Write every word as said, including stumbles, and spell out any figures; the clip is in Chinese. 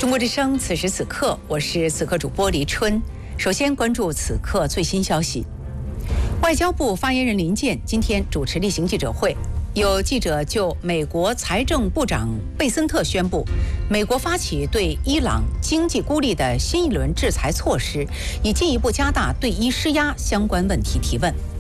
中国之声，此时此刻，我是此刻主播黎春。首先关注此刻最新消息。外交部发言人林健今天主持例行记者会，有记者就美国财政部长贝森特宣布，美国发起对伊朗经济孤立的新一轮制裁措施，以进一步加大对伊施压相关问题提问。